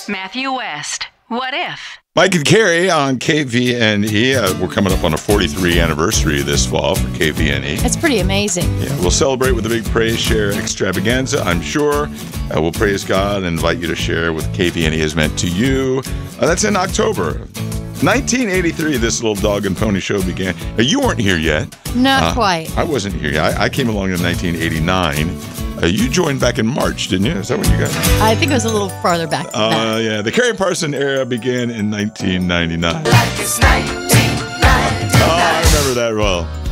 Matthew West, What If? Mike and Carrie on KVNE. We're coming up on a 43 anniversary this fall for KVNE. It's pretty amazing. Yeah, we'll celebrate with a big praise share extravaganza, I'm sure. We'll praise God and invite you to share what KVNE has meant to you. That's in October. 1983, this little dog and pony show began. You weren't here yet. Not quite. I wasn't here yet. I came along in 1989. You joined back in March, didn't you? Is that when you got? I think it was a little farther back than that. Yeah. The Carrie Parson era began in 1999. Like it's 1999. Oh, I remember that well.